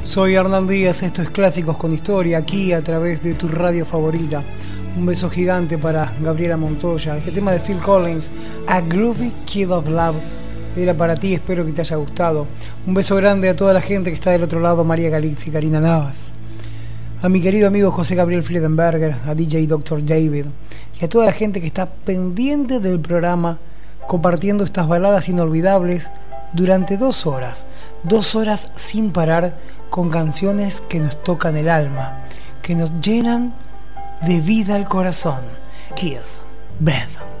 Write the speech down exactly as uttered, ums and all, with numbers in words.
Soy Hernán Díaz, esto es Clásicos con Historia, aquí a través de tu radio favorita. Un beso gigante para Gabriela Montoya. Este tema de Phil Collins, A Groovy Kid of Love, era para ti, espero que te haya gustado. Un beso grande a toda la gente que está del otro lado, María Galix y Karina Navas. A mi querido amigo José Gabriel Friedenberger, a D J doctor David y a toda la gente que está pendiente del programa, compartiendo estas baladas inolvidables durante dos horas. Dos horas sin parar, con canciones que nos tocan el alma, que nos llenan de vida al corazón. Kiss, Beth.